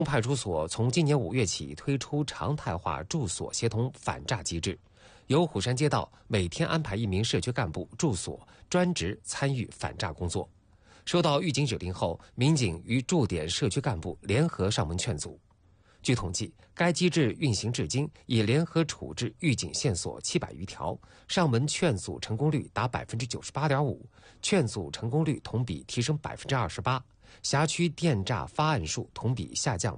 派出所从今年5月起推出常态化住所协同反诈机制，由虎山街道每天安排1名社区干部住所专职参与反诈工作。收到预警指令后，民警与驻点社区干部联合上门劝阻。据统计，该机制运行至今已联合处置预警线索700余条，上门劝阻成功率达98.5%，劝阻成功率同比提升28%，辖区电诈发案数同比下降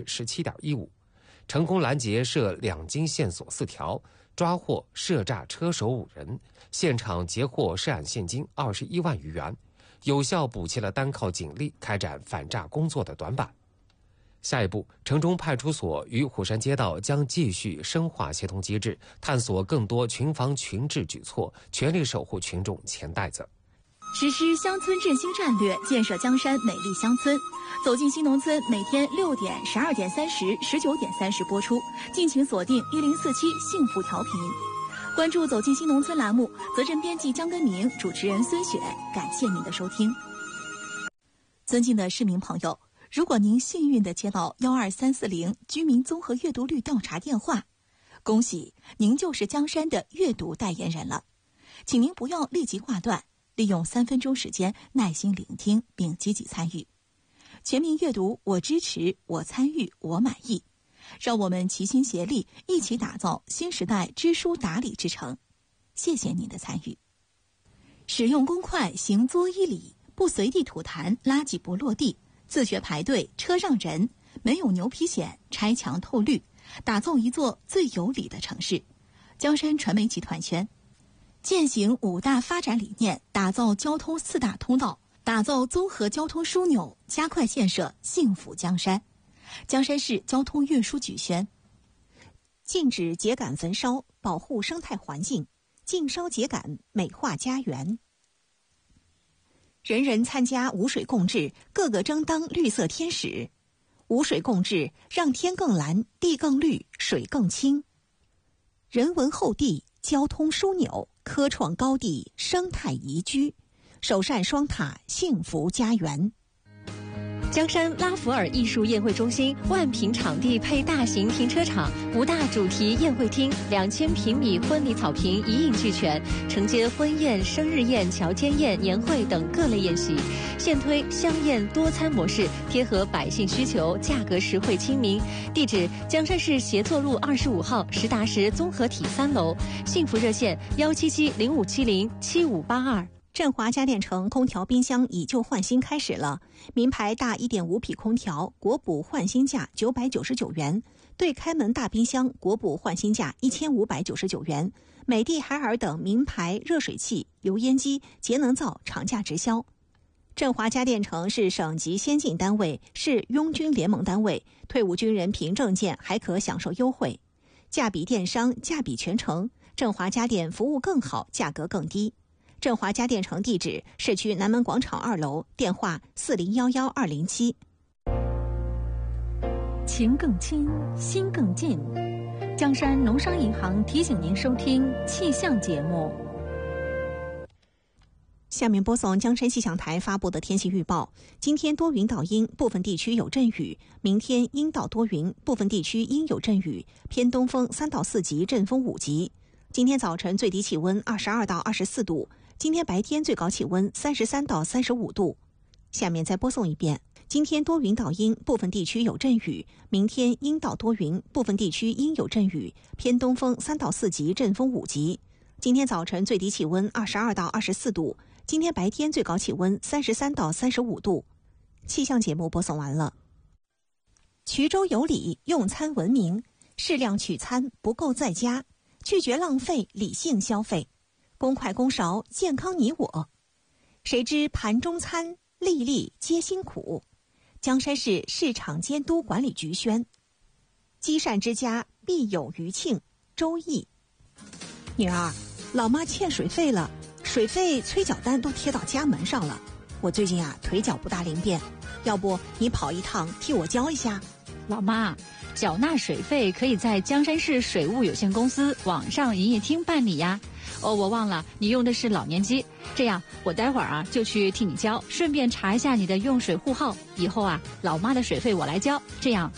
17.15%，成功拦截涉2金线索4条，抓获涉诈车手5人，现场截获涉案现金21万余元，有效补齐了单靠警力开展反诈工作的短板。下一步，城中派出所与虎山街道将继续深化协同机制，探索更多群防群治举措，全力守护群众钱袋子。 实施乡村振兴战略，建设江山美丽乡村。走进新农村，每天6点、12点30、19点30播出，敬请锁定1047幸福调频。关注走进新农村栏目，责任编辑江根明，主持人孙雪，感谢您的收听。尊敬的市民朋友，如果您幸运地接到12340居民综合阅读率调查电话，恭喜您就是江山的阅读代言人了。请您不要立即挂断，利用3分钟时间耐心聆听并积极参与。全民阅读，我支持，我参与，我满意。让我们齐心协力，一起打造新时代知书达理之城。谢谢您的参与。使用公筷，行作1礼，不随地吐痰，垃圾不落地，自觉排队，车让人，没有牛皮癣，拆墙透绿，打造一座最有理的城市。江山传媒集团宣，践行5大发展理念，打造交通4大通道，打造综合交通枢纽，加快建设幸福江山。江山市交通运输局宣， 禁止秸秆焚烧，保护生态环境，禁烧秸秆，美化家园。人人参加无水共治，个个争当绿色天使。无水共治，让天更蓝，地更绿，水更清。人文厚地，交通枢纽，科创高地，生态宜居，首善双塔，幸福家园。 江山拉弗尔艺术宴会中心万平场地配大型停车场，5大主题宴会厅，2000平米婚礼草坪一应俱全，承接婚宴、生日宴、乔间宴、年会等各类宴席，现推香宴多餐模式，贴合百姓需求，价格实惠亲民。地址：江山市协作路25号实达实综合体3楼，幸福热线17705707582。 振华家电城空调冰箱以旧换新开始了，名牌大 1.5 匹空调国补换新价999元，对开门大冰箱国补换新价1599元，美的海尔等名牌热水器、油烟机、节能灶厂价直销。振华家电城是省级先进单位，是拥军联盟单位，退伍军人凭证件还可享受优惠，价比电商，价比全城。振华家电服务更好，价格更低。振华家电城地址：市区南门广场2楼，电话4011-207。 情更亲，心更近。江山农商银行提醒您收听气象节目。 下面播送江山气象台发布的天气预报：今天多云到阴，部分地区有阵雨；明天阴到多云，部分地区阴有阵雨，偏东风3到4级，阵风5级。今天早晨最低气温22到24度，今天白天最高气温33到35度。下面再播送一遍：今天多云到阴，部分地区有阵雨；明天阴到多云，部分地区阴有阵雨，偏东风3到4级，阵风5级。今天早晨最低气温22到24度，今天白天最高气温33到35度。气象节目播送完了。衢州有礼，用餐文明，适量取餐，不够在家，拒绝浪费，理性消费，公筷公勺，健康你我。谁知盘中餐，粒粒皆辛苦。江山市市场监督管理局宣，积善之家必有余庆。周易。女儿，老妈欠水费了，水费催缴单都贴到家门上了。我最近腿脚不大灵便，要不你跑一趟替我交一下？ 老妈，缴纳水费可以在江山市水务有限公司网上营业厅办理呀。 哦，我忘了，你用的是老年机。这样，我待会儿啊就去替你交，顺便查一下你的用水户号。以后啊，老妈的水费我来交，这样